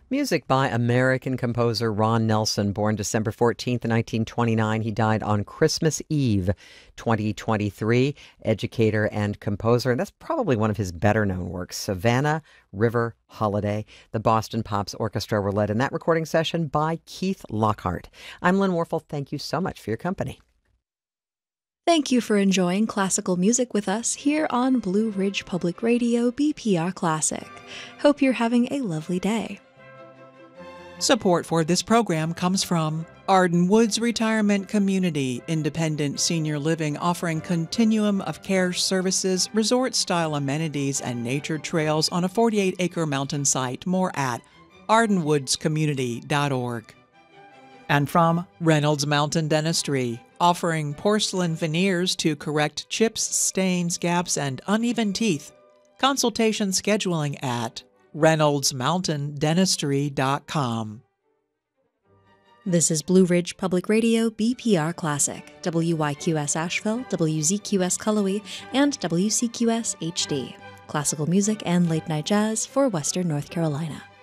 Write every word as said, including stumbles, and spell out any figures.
Music by American composer Ron Nelson, born December fourteenth, nineteen twenty-nine. He died on Christmas Eve, twenty twenty-three. Educator and composer, and that's probably one of his better-known works, Savannah River Holiday. The Boston Pops Orchestra were led in that recording session by Keith Lockhart. I'm Lynn Warfel. Thank you so much for your company. Thank you for enjoying classical music with us here on Blue Ridge Public Radio, B P R Classic. Hope you're having a lovely day. Support for this program comes from Arden Woods Retirement Community, independent senior living offering continuum of care services, resort-style amenities, and nature trails on a forty-eight acre mountain site. More at arden woods community dot org. And from Reynolds Mountain Dentistry, offering porcelain veneers to correct chips, stains, gaps, and uneven teeth. Consultation scheduling at reynolds mountain dentistry dot com. This is Blue Ridge Public Radio, B P R Classic, W Y Q S Asheville, W Z Q S Cullowhee, and W C Q S H D. Classical music and late-night jazz for Western North Carolina.